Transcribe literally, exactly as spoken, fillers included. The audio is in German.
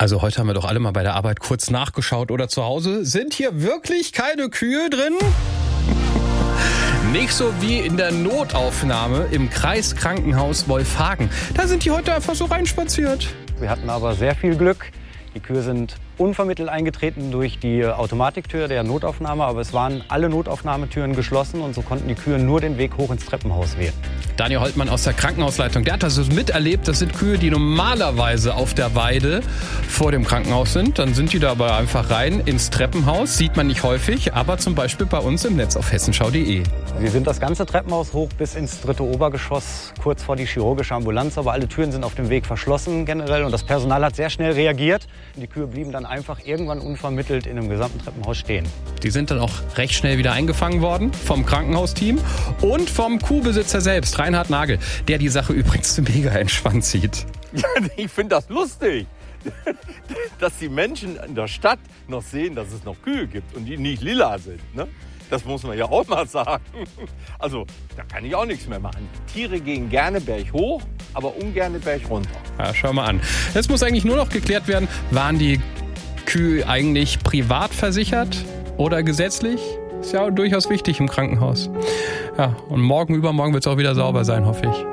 Also heute haben wir doch alle mal bei der Arbeit kurz nachgeschaut oder zu Hause. Sind hier wirklich keine Kühe drin? Nicht so wie in der Notaufnahme im Kreiskrankenhaus Wolfhagen. Da sind die heute einfach so reinspaziert. Wir hatten aber sehr viel Glück. Die Kühe sind unvermittelt eingetreten durch die Automatiktür der Notaufnahme, aber es waren alle Notaufnahmetüren geschlossen und so konnten die Kühe nur den Weg hoch ins Treppenhaus wählen. Daniel Holtmann aus der Krankenhausleitung, der hat das miterlebt. Das sind Kühe, die normalerweise auf der Weide vor dem Krankenhaus sind. Dann sind die da aber einfach rein ins Treppenhaus. Sieht man nicht häufig, aber zum Beispiel bei uns im Netz auf hessenschau punkt de. Wir sind das ganze Treppenhaus hoch bis ins dritte Obergeschoss, kurz vor die chirurgische Ambulanz. Aber alle Türen sind auf dem Weg verschlossen generell und das Personal hat sehr schnell reagiert. Die Kühe blieben dann einfach irgendwann unvermittelt in dem gesamten Treppenhaus stehen. Die sind dann auch recht schnell wieder eingefangen worden vom Krankenhausteam und vom Kuhbesitzer selbst, Reinhard Nagel, der die Sache übrigens mega entspannt sieht. Ja, ich finde das lustig, dass die Menschen in der Stadt noch sehen, dass es noch Kühe gibt und die nicht lila sind. Ne? Das muss man ja auch mal sagen. Also, da kann ich auch nichts mehr machen. Tiere gehen gerne berghoch, aber ungerne bergunter. Ja, schau mal an. Jetzt muss eigentlich nur noch geklärt werden, waren die Kühe eigentlich privat versichert oder gesetzlich? Ist ja durchaus wichtig im Krankenhaus. Ja, und morgen, übermorgen wird es auch wieder sauber sein, hoffe ich.